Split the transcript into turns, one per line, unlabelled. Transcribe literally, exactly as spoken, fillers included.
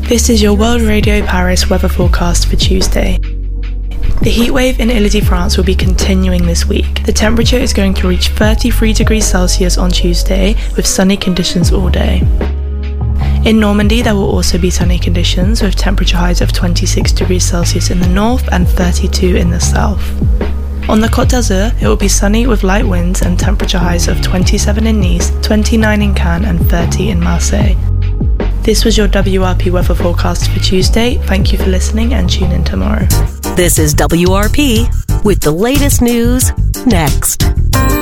This is your World Radio Paris weather forecast for Tuesday. The heatwave in Ile-de-France will be continuing this week. The temperature is going to reach thirty-three degrees Celsius on Tuesday with sunny conditions all day. In Normandy, there will also be sunny conditions with temperature highs of twenty-six degrees Celsius in the north and thirty-two in the south. On the Côte d'Azur, it will be sunny with light winds and temperature highs of twenty-seven in Nice, twenty-nine in Cannes and thirty in Marseille. This was your W R P weather forecast for Tuesday. Thank you for listening and tune in tomorrow.
This is W R P with the latest news next.